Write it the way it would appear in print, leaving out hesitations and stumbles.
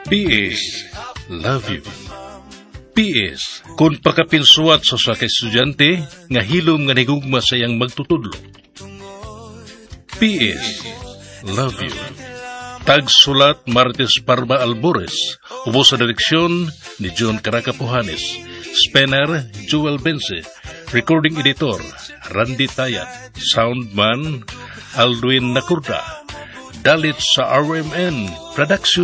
PS, love you. PS, kung pakapinsuat sa ka estudyante, nga hilom nga nigugma sa iyang magtutudlo. PS, love you. Tagsulat Martes Parba Albores, ubo sa direksyon ni John Caracapuhanes, Spener Joel Bense, recording editor Randy Tayat, soundman Aldwin Nakurda, dalit sa RMN Production.